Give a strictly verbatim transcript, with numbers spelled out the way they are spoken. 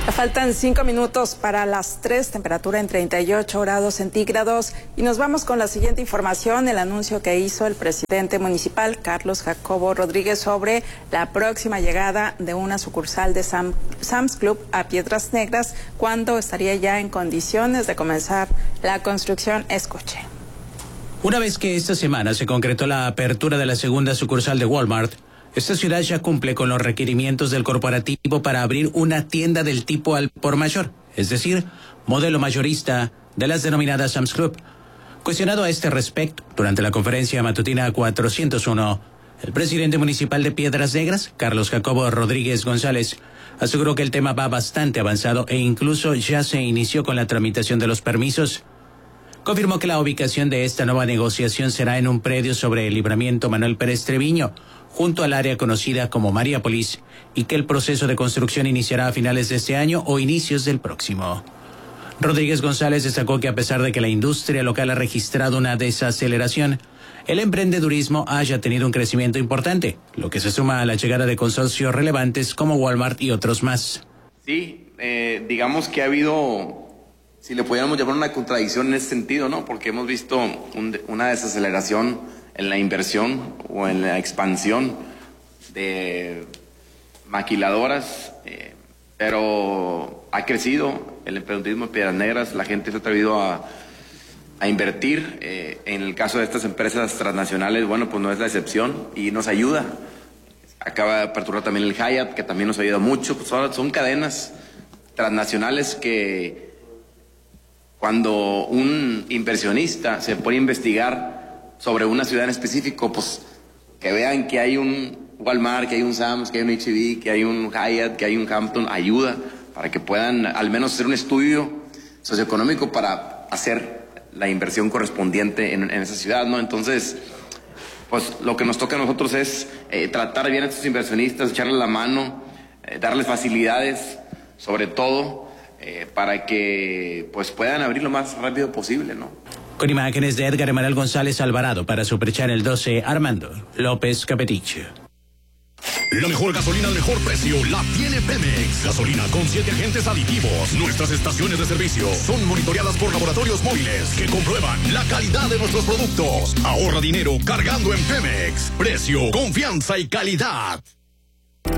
Faltan cinco minutos para las tres, temperatura en treinta y ocho grados centígrados. Y nos vamos con la siguiente información, el anuncio que hizo el presidente municipal, Carlos Jacobo Rodríguez, sobre la próxima llegada de una sucursal de Sam, Sam's Club a Piedras Negras, cuando estaría ya en condiciones de comenzar la construcción. Escuche. Una vez que esta semana se concretó la apertura de la segunda sucursal de Walmart, esta ciudad ya cumple con los requerimientos del corporativo para abrir una tienda del tipo al por mayor, es decir, modelo mayorista de las denominadas Sam's Club. Cuestionado a este respecto, durante la conferencia matutina cuatrocientos uno, el presidente municipal de Piedras Negras, Carlos Jacobo Rodríguez González, aseguró que el tema va bastante avanzado e incluso ya se inició con la tramitación de los permisos. Confirmó que la ubicación de esta nueva negociación será en un predio sobre el libramiento Manuel Pérez Treviño, junto al área conocida como Mariápolis, y que el proceso de construcción iniciará a finales de este año o inicios del próximo. Rodríguez González destacó que a pesar de que la industria local ha registrado una desaceleración, el emprendedurismo haya tenido un crecimiento importante, lo que se suma a la llegada de consorcios relevantes como Walmart y otros más. Sí, eh, digamos que ha habido, si le pudiéramos llamar una contradicción en ese sentido, ¿no? Porque hemos visto un, una desaceleración en la inversión o en la expansión de maquiladoras, eh, pero ha crecido el emprendedurismo en Piedras Negras, la gente se ha atrevido a, a invertir. Eh, en el caso de estas empresas transnacionales, bueno, pues no es la excepción y nos ayuda. Acaba de aperturar también el Hyatt, que también nos ayuda mucho. Pues ahora son cadenas transnacionales que cuando un inversionista se pone a investigar sobre una ciudad en específico, pues que vean que hay un Walmart, que hay un Sam's, que hay un H E B, que hay un Hyatt, que hay un Hampton, ayuda para que puedan al menos hacer un estudio socioeconómico para hacer la inversión correspondiente en, en esa ciudad, ¿no? Entonces, pues lo que nos toca a nosotros es eh, tratar bien a estos inversionistas, echarles la mano, eh, darles facilidades, sobre todo, eh, para que pues puedan abrir lo más rápido posible, ¿no? Con imágenes de Edgar Emanuel González Alvarado para Superchannel doce, Armando López Capetiche. La mejor gasolina al mejor precio la tiene Pemex. Gasolina con siete agentes aditivos. Nuestras estaciones de servicio son monitoreadas por laboratorios móviles que comprueban la calidad de nuestros productos. Ahorra dinero cargando en Pemex. Precio, confianza y calidad.